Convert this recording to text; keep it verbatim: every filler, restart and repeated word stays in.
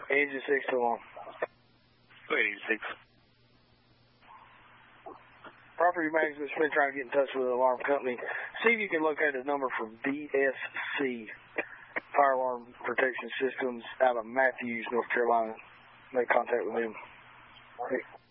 Engine six to alarm. Go ahead, Engine six. Property management's been trying to get in touch with the alarm company. See if you can locate a number for B S C, Fire Alarm Protection Systems, out of Matthews, North Carolina. Make contact with them.